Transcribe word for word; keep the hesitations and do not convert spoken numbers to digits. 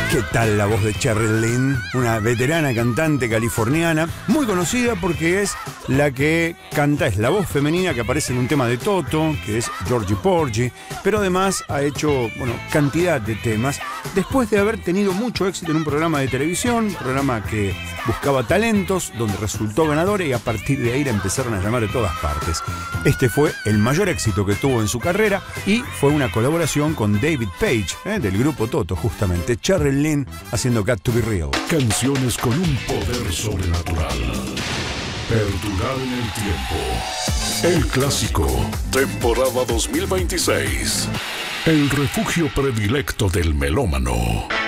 ¿Qué tal la voz de Cheryl Lynn? Una veterana cantante californiana, muy conocida porque es la que canta, es la voz femenina que aparece en un tema de Toto, que es Georgie Porgy, pero además ha hecho, bueno, cantidad de temas, después de haber tenido mucho éxito en un programa de televisión, programa que buscaba talentos, donde resultó ganadora y a partir de ahí la empezaron a llamar de todas partes. Este fue el mayor éxito que tuvo en su carrera y fue una colaboración con David Page, ¿eh? del grupo Toto, justamente. Cheryl Lynn haciendo Got to Be Real. Canciones con un poder sobrenatural. Perdurar en el tiempo. El clásico, temporada dos mil veintiséis. El refugio predilecto del melómano.